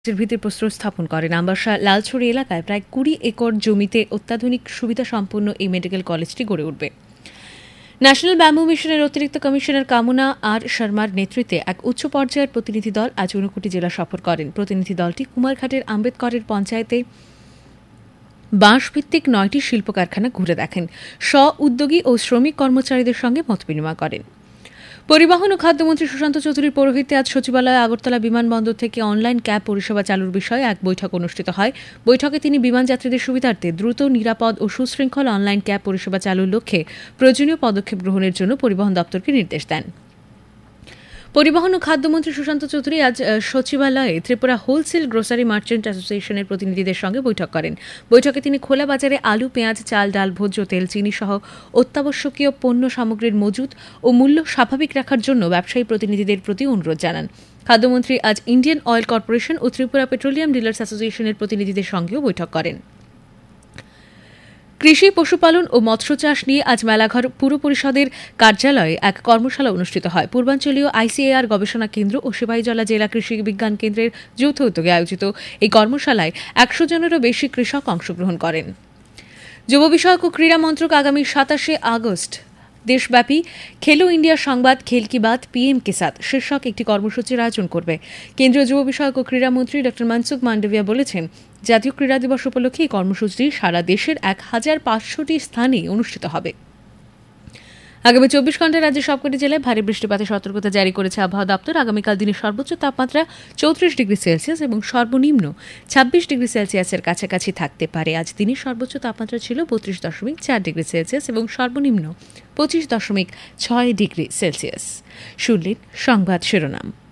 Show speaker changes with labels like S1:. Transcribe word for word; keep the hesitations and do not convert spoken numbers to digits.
S1: ভিত্তিপ্রস্তর স্থাপন করেন। আমবাসা লালছড়ি এলাকায় প্রায় কুড়ি একর জমিতে অত্যাধুনিক সুবিধা সম্পন্ন এই মেডিকেল কলেজটি গড়ে উঠবে। ন্যাশনাল ব্যাম্বু মিশনের অতিরিক্ত কমিশনার কামনা আর শর্মার নেতৃত্বে এক উচ্চ পর্যায়ের প্রতিনিধি দল আজ ঊনকোটি জেলা সফর করেন। প্রতিনিধি দলটি কুমারঘাটের আম্বেদকরের পঞ্চায়েতে বাঁশভিত্তিক নয়টি শিল্প কারখানা ঘুরে দেখেন। স্ব উদ্যোগী ও শ্রমিক কর্মচারীদের সঙ্গে মতবিনিময় করেন। পরিবহন ও খাদ্যমন্ত্রী সুশান্ত চৌধুরীর পৌরোহিত্যে আজ সচিবালয়ে আগরতলা বিমানবন্দর থেকে অনলাইন ক্যাব পরিষেবা চালুর বিষয়ে এক বৈঠক অনুষ্ঠিত হয়। বৈঠকে তিনি বিমান যাত্রীদের সুবিধার্থে দ্রুত, নিরাপদ ও সুশৃঙ্খল অনলাইন ক্যাব পরিষেবা চালুর লক্ষ্যে প্রয়োজনীয় পদক্ষেপ গ্রহণের জন্য পরিবহন দপ্তরকে নির্দেশ দেন। পরিবহন ও খাদ্যমন্ত্রী সুশান্ত চৌধুরী আজ সচিবালয়ে ত্রিপুরা হোলসেল গ্রোসারি মার্চেন্ট অ্যাসোসিয়েশনের প্রতিনিধিদের সঙ্গে বৈঠক করেন। বৈঠকে তিনি খোলা বাজারে আলু, পেঁয়াজ, চাল, ডাল, ভোজ্য তেল, চিনি সহ অত্যাবশ্যকীয় পণ্য সামগ্রীর মজুত ও মূল্য স্বাভাবিক রাখার জন্য ব্যবসায়ী প্রতিনিধিদের প্রতি অনুরোধ জানান। খাদ্যমন্ত্রী আজ ইন্ডিয়ান অয়েল কর্পোরেশন ও ত্রিপুরা পেট্রোলিয়াম ডিলার্স অ্যাসোসিয়েশনের প্রতিনিধিদের সঙ্গেও বৈঠক করেন। কৃষি, পশুপালন ও মৎস্য চাষ নিয়ে আজ মেলাঘর পুর পরিষদের কার্যালয়ে এক কর্মশালা অনুষ্ঠিত হয়। পূর্বাঞ্চলীয় আইসিএআর গবেষণা কেন্দ্র ও সিপাহীজলা জেলা কৃষি বিজ্ঞান কেন্দ্রের যৌথ উদ্যোগে আয়োজিত এই কর্মশালায় একশো জনেরও বেশি কৃষক অংশগ্রহণ করেন। যুব বিষয়ক ও ক্রীড়া মন্ত্রক আগামী সাতাশে আগস্ট দেশব্যাপী খেলো ইন্ডিয়া সংবাদ খেল কি বাত পিএম কে সাথ শীর্ষক একটি কর্মসূচির আয়োজন করবে। কেন্দ্রীয় যুব বিষয়ক ও ক্রীড়ামন্ত্রী ড মনসুখ মান্ডভিয়া বলেছেন, জাতীয় ক্রীড়া দিবস উপলক্ষে এই কর্মসূচিটি সারা দেশের এক হাজার পাঁচশোটি স্থানে অনুষ্ঠিত হবে। আগামী চব্বিশ ঘন্টায় রাজ্যের সবকটি জেলায় ভারী বৃষ্টিপাতের সতর্কতা জারি করেছে আবহাওয়া দপ্তর। আগামীকাল দিনের সর্বোচ্চ তাপমাত্রা চৌত্রিশ ডিগ্রি সেলসিয়াস এবং সর্বনিম্ন ছাব্বিশ ডিগ্রি সেলসিয়াসের কাছাকাছি থাকতে পারে। আজ দিনের সর্বোচ্চ তাপমাত্রা ছিল বত্রিশ দশমিক চার ডিগ্রি সেলসিয়াস এবং সর্বনিম্ন পঁচিশ দশমিক ছয় ডিগ্রি সেলসিয়াস। শুনলেন সংবাদ শিরোনাম।